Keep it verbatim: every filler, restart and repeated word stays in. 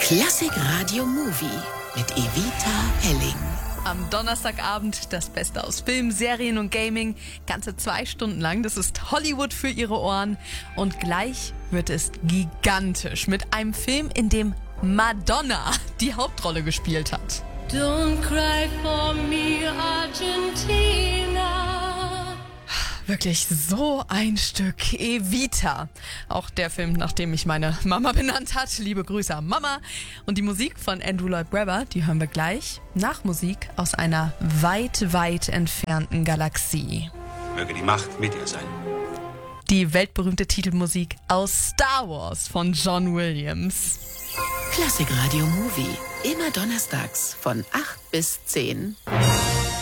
Klassik Radio Movie mit Evita Helling. Am Donnerstagabend das Beste aus Film, Serien und Gaming. Ganze zwei Stunden lang. Das ist Hollywood für Ihre Ohren. Und gleich wird es gigantisch mit einem Film, in dem Madonna die Hauptrolle gespielt hat. Don't cry for me, Argentina. Wirklich so ein Stück Evita. Auch der Film, nach dem mich meine Mama benannt hat. Liebe Grüße an Mama. Und die Musik von Andrew Lloyd Webber, die hören wir gleich nach Musik aus einer weit, weit entfernten Galaxie. Möge die Macht mit ihr sein. Die weltberühmte Titelmusik aus Star Wars von John Williams. Klassik Radio Movie. Immer donnerstags von acht bis zehn.